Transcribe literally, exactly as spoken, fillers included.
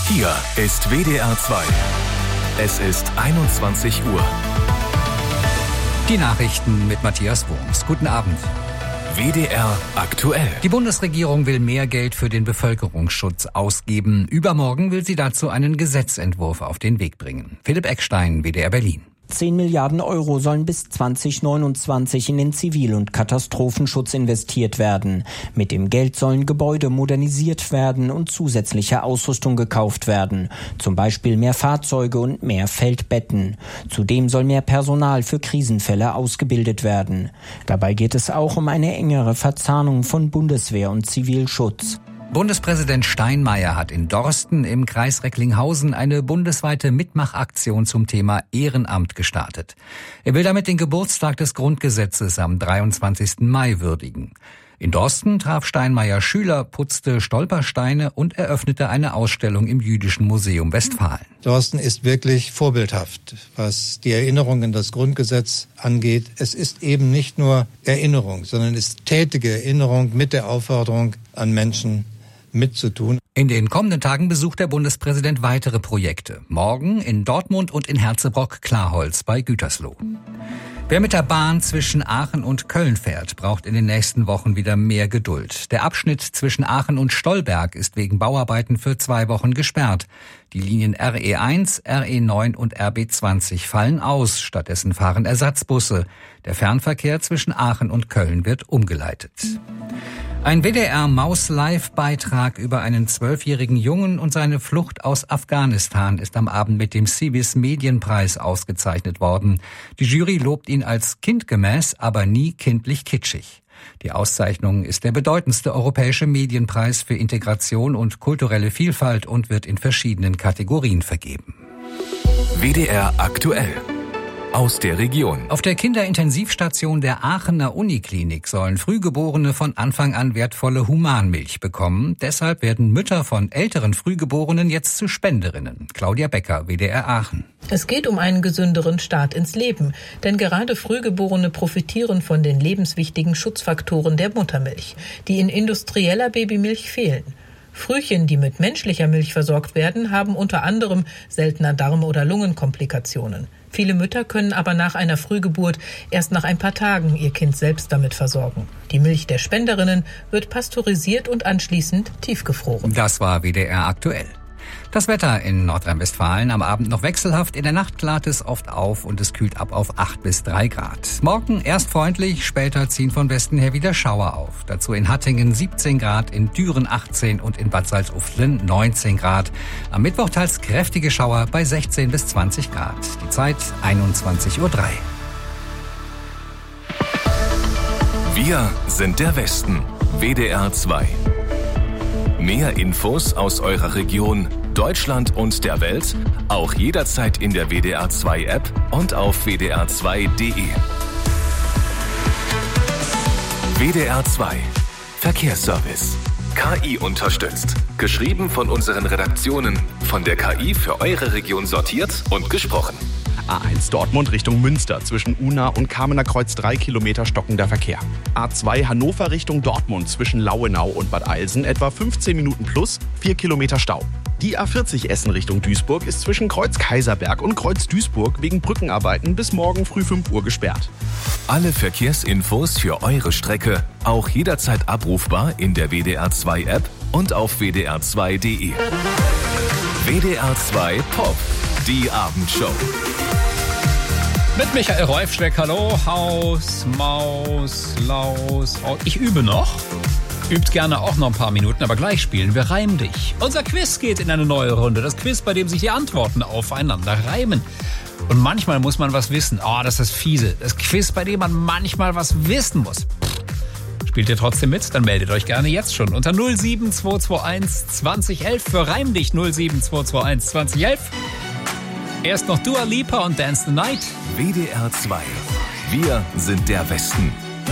Hier ist W D R zwei. Es ist einundzwanzig Uhr. Die Nachrichten mit Matthias Wurms. Guten Abend. W D R aktuell. Die Bundesregierung will mehr Geld für den Bevölkerungsschutz ausgeben. Übermorgen will sie dazu einen Gesetzentwurf auf den Weg bringen. Philipp Eckstein, W D R Berlin. zehn Milliarden Euro sollen bis zwanzig neunundzwanzig in den Zivil- und Katastrophenschutz investiert werden. Mit dem Geld sollen Gebäude modernisiert werden und zusätzliche Ausrüstung gekauft werden. Zum Beispiel mehr Fahrzeuge und mehr Feldbetten. Zudem soll mehr Personal für Krisenfälle ausgebildet werden. Dabei geht es auch um eine engere Verzahnung von Bundeswehr und Zivilschutz. Bundespräsident Steinmeier hat in Dorsten im Kreis Recklinghausen eine bundesweite Mitmachaktion zum Thema Ehrenamt gestartet. Er will damit den Geburtstag des Grundgesetzes am dreiundzwanzigsten Mai würdigen. In Dorsten traf Steinmeier Schüler, putzte Stolpersteine und eröffnete eine Ausstellung im Jüdischen Museum Westfalen. Dorsten ist wirklich vorbildhaft, was die Erinnerung an das Grundgesetz angeht. Es ist eben nicht nur Erinnerung, sondern es ist tätige Erinnerung mit der Aufforderung an Menschen mitzutun. In den kommenden Tagen besucht der Bundespräsident weitere Projekte. Morgen in Dortmund und in Herzebrock-Klarholz bei Gütersloh. Wer mit der Bahn zwischen Aachen und Köln fährt, braucht in den nächsten Wochen wieder mehr Geduld. Der Abschnitt zwischen Aachen und Stolberg ist wegen Bauarbeiten für zwei Wochen gesperrt. Die Linien R E eins, R E neun und R B zwanzig fallen aus. Stattdessen fahren Ersatzbusse. Der Fernverkehr zwischen Aachen und Köln wird umgeleitet. Ein W D R-Maus-Live-Beitrag über einen zwölfjährigen Jungen und seine Flucht aus Afghanistan ist am Abend mit dem Civis Medienpreis ausgezeichnet worden. Die Jury lobt ihn als kindgemäß, aber nie kindlich kitschig. Die Auszeichnung ist der bedeutendste europäische Medienpreis für Integration und kulturelle Vielfalt und wird in verschiedenen Kategorien vergeben. W D R aktuell. Aus der Region. Auf der Kinderintensivstation der Aachener Uniklinik sollen Frühgeborene von Anfang an wertvolle Humanmilch bekommen. Deshalb werden Mütter von älteren Frühgeborenen jetzt zu Spenderinnen. Claudia Becker, W D R Aachen. Es geht um einen gesünderen Start ins Leben, denn gerade Frühgeborene profitieren von den lebenswichtigen Schutzfaktoren der Muttermilch, die in industrieller Babymilch fehlen. Frühchen, die mit menschlicher Milch versorgt werden, haben unter anderem seltener Darm- oder Lungenkomplikationen. Viele Mütter können aber nach einer Frühgeburt erst nach ein paar Tagen ihr Kind selbst damit versorgen. Die Milch der Spenderinnen wird pasteurisiert und anschließend tiefgefroren. Das war W D R aktuell. Das Wetter in Nordrhein-Westfalen am Abend noch wechselhaft. In der Nacht klart es oft auf und es kühlt ab auf acht bis drei Grad. Morgen erst freundlich, später ziehen von Westen her wieder Schauer auf. Dazu in Hattingen siebzehn Grad, in Düren achtzehn und in Bad Salzuflen neunzehn Grad. Am Mittwoch teils kräftige Schauer bei sechzehn bis zwanzig Grad. Die Zeit einundzwanzig Uhr drei. Wir sind der Westen. W D R zwei. Mehr Infos aus eurer Region, Deutschland und der Welt, auch jederzeit in der W D R zwei App und auf w d r zwei punkt d e. W D R zwei Verkehrsservice. K I unterstützt. Geschrieben von unseren Redaktionen. Von der K I für eure Region sortiert und gesprochen. A eins Dortmund Richtung Münster. Zwischen Unna und Kamener Kreuz drei Kilometer stockender Verkehr. A zwei Hannover Richtung Dortmund. Zwischen Lauenau und Bad Eilsen etwa fünfzehn Minuten plus, vier Kilometer Stau. Die A vierzig Essen Richtung Duisburg ist zwischen Kreuz Kaiserberg und Kreuz Duisburg wegen Brückenarbeiten bis morgen früh fünf Uhr gesperrt. Alle Verkehrsinfos für eure Strecke auch jederzeit abrufbar in der W D R zwei App und auf w d r zwei punkt d e. W D R zwei Pop, die Abendshow. Mit Michael Reufschleck, hallo, Haus, Maus, Laus, Haus. Ich übe noch, übt gerne auch noch ein paar Minuten, aber gleich spielen wir Reim dich. Unser Quiz geht in eine neue Runde, das Quiz, bei dem sich die Antworten aufeinander reimen. Und manchmal muss man was wissen, oh, das ist das Fiese, das Quiz, bei dem man manchmal was wissen muss. Pff. Spielt ihr trotzdem mit? Dann meldet euch gerne jetzt schon unter null sieben zwei zwei eins zwanzig elf für Reim dich null sieben zwei zwei eins zwanzig elf. Erst noch Dua Lipa und Dance the Night. W D R zwei. Wir sind der Westen.